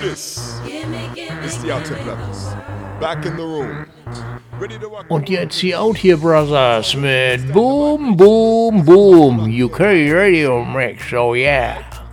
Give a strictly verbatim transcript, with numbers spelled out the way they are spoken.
this. It's the Outer Plebs. Back in the room. Ready to rock. Und jetzt die Out Here Brothers mit Boom Boom Boom U K Radio Mix, oh yeah.